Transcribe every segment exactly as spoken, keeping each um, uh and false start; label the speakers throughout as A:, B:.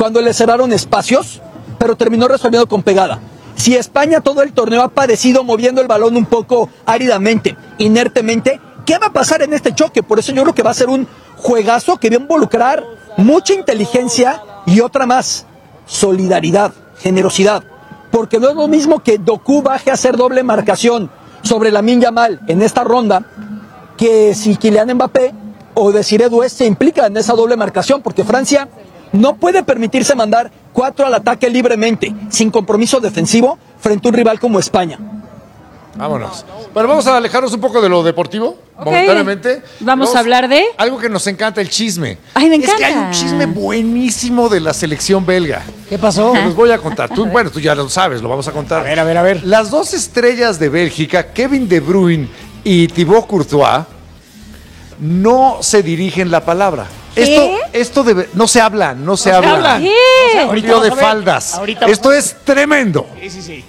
A: cuando le cerraron espacios, pero terminó resolviendo con pegada. Si España todo el torneo ha padecido moviendo el balón un poco áridamente, inertemente, ¿qué va a pasar en este choque? Por eso yo creo que va a ser un juegazo que va a involucrar mucha inteligencia y otra más, solidaridad, generosidad. Porque no es lo mismo que Doku baje a hacer doble marcación sobre Lamine Yamal en esta ronda, que si Kylian Mbappé o Desiré Doué se implica en esa doble marcación, porque Francia no puede permitirse mandar cuatro al ataque libremente, sin compromiso defensivo, frente a un rival como España.
B: Vámonos. Bueno, vamos a alejarnos un poco de lo deportivo, okay, momentáneamente.
C: Vamos, vamos a hablar de...
B: algo que nos encanta, el chisme.
C: Ay, me encanta.
B: Es que hay un chisme buenísimo de la selección belga.
D: ¿Qué pasó?
B: Te los voy a contar. Tú, bueno, tú ya lo sabes, lo vamos a contar.
D: A ver, a ver, a ver.
B: Las dos estrellas de Bélgica, Kevin De Bruyne y Thibaut Courtois, no se dirigen la palabra.
C: ¿Qué?
B: Esto, esto debe, no se habla, no se
D: ¿No
B: habla.
D: se hablan?
C: ¿Qué?
D: O sea, ahorita
B: Lío
D: vamos
B: de
D: a ver.
B: faldas.
D: Ahorita
B: Esto
D: vamos-
B: es tremendo.
D: Sí, sí, sí.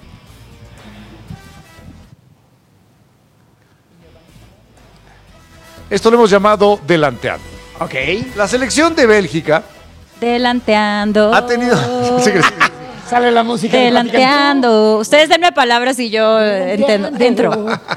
B: Esto lo hemos llamado delanteando.
D: Ok.
B: La selección de Bélgica
C: Delanteando.
B: ha tenido... Sí, sí, sí.
D: Sale la música.
C: Delanteando. Ustedes denme palabras y yo eh, entiendo, entro.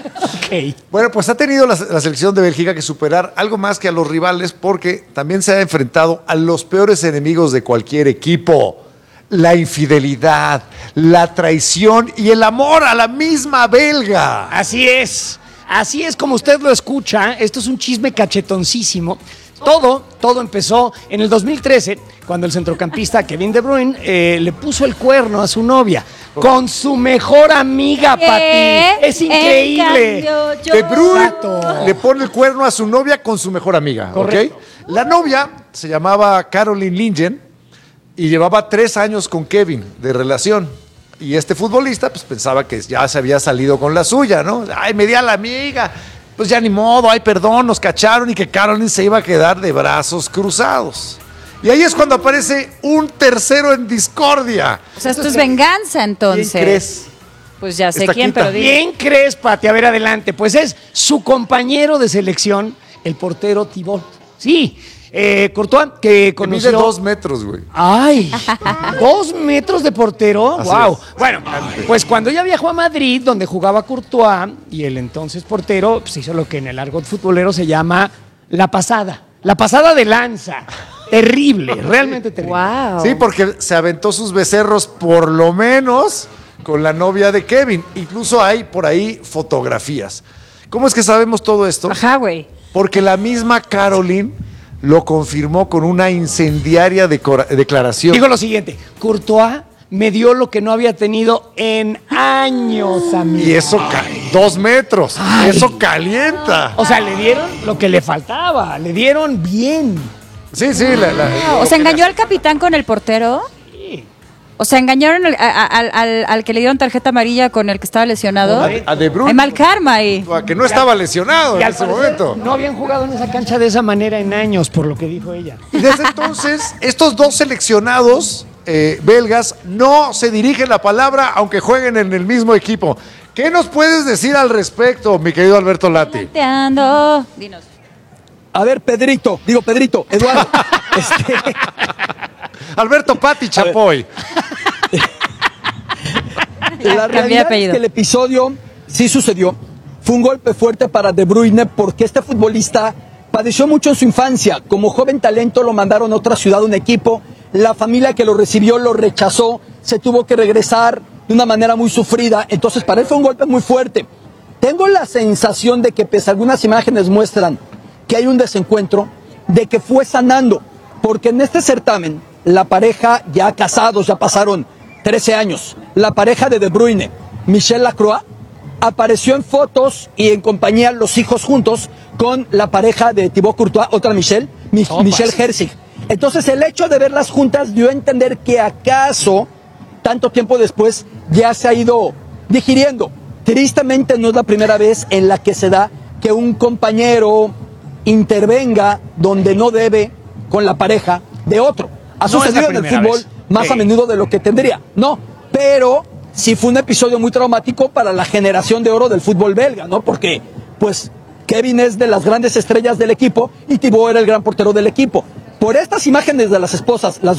D: Ok.
B: Bueno, pues ha tenido la, la selección de Bélgica que superar algo más que a los rivales porque también se ha enfrentado a los peores enemigos de cualquier equipo. La infidelidad, la traición y el amor a la misma belga.
D: Así es. Así es como usted lo escucha. Esto es un chisme cachetoncísimo. Todo, todo empezó en el dos mil trece, cuando el centrocampista Kevin De Bruyne eh, le puso el cuerno a su novia con su mejor amiga,
C: ¿Qué?
D: Pati. Es increíble.
C: En cambio, yo-
B: De Bruyne
D: Exacto.
B: le pone el cuerno a su novia con su mejor amiga. ¿ok?
D: Correcto.
B: La novia se llamaba Caroline Lingen y llevaba tres años con Kevin de relación. Y este futbolista pues pensaba que ya se había salido con la suya, ¿no? Ay, me di a la amiga. Pues ya ni modo, ay, perdón, nos cacharon y que Caroline se iba a quedar de brazos cruzados. Y ahí es cuando aparece un tercero en discordia.
C: O sea, esto es venganza, entonces.
B: ¿Quién crees?
C: Pues ya sé
B: Esta
C: quién,
B: quinta.
C: pero di-
D: ¿Quién crees, Pati? A ver, adelante. Pues es su compañero de selección, el portero Thibaut. Sí, eh, Courtois, que
B: Que
D: conoció...
B: mide dos metros, güey.
D: ¡Ay! ¿Dos metros de portero?
B: Así
D: ¡Wow!
B: es.
D: Bueno, pues cuando ella viajó a Madrid, donde jugaba Courtois, y el entonces portero, pues hizo lo que en el argot futbolero se llama la pasada. La pasada de lanza. Terrible, realmente terrible.
C: Wow.
B: Sí, porque se aventó sus becerros por lo menos con la novia de Kevin. Incluso hay por ahí fotografías. ¿Cómo es que sabemos todo esto?
C: Ajá, güey.
B: Porque la misma Caroline lo confirmó con una incendiaria decora- declaración.
D: Digo lo siguiente, Courtois me dio lo que no había tenido en años, amigo.
B: Y eso, ca- dos metros, eso calienta.
D: O sea, le dieron lo que le faltaba, le dieron bien.
B: Sí, sí, la, la-
C: O sea, engañó al capitán con el portero. O sea, engañaron al, a- al- al- al que le dieron tarjeta amarilla con el que estaba lesionado.
B: a, a De Bruyne,
C: Hay mal karma ahí.
B: que no estaba lesionado
D: Y
B: en
D: al
B: ese
D: parecer
B: momento.
D: no habían jugado en esa cancha de esa manera en años, por lo que dijo ella.
B: Y desde entonces, estos dos seleccionados eh, belgas no se dirigen la palabra aunque jueguen en el mismo equipo. ¿Qué nos puedes decir al respecto, mi querido Alberto Lati?
C: Delanteando. Dinos.
A: A ver, Pedrito, digo Pedrito, Eduardo. este,
B: Alberto Pati Chapoy.
A: la
C: Cambié
A: realidad
C: apellido.
A: es que el episodio sí sucedió. Fue un golpe fuerte para De Bruyne porque este futbolista padeció mucho en su infancia. Como joven talento lo mandaron a otra ciudad, un equipo. La familia que lo recibió lo rechazó. Se tuvo que regresar de una manera muy sufrida. Entonces para él fue un golpe muy fuerte. Tengo la sensación de que pese a algunas imágenes muestran que hay un desencuentro, de que fue sanando. Porque en este certamen, la pareja ya casados, ya pasaron trece años. La pareja de De Bruyne, Michel Lacroix, apareció en fotos y en compañía los hijos juntos con la pareja de Thibaut Courtois, otra Michelle, Mi-
D: Sopas.
A: Michelle Herzig. Entonces el hecho de verlas juntas dio a entender que acaso, tanto tiempo después, ya se ha ido digiriendo. Tristemente no es la primera vez en la que se da que un compañero intervenga donde no debe con la pareja de otro. Ha
D: No es la
A: sucedido en el
D: primera
A: fútbol
D: vez.
A: más
D: Sí.
A: a menudo de lo que tendría. No, pero sí fue un episodio muy traumático para la generación de oro del fútbol belga, ¿no? Porque, pues, Kevin es de las grandes estrellas del equipo y Thibaut era el gran portero del equipo. Por estas imágenes de las esposas, las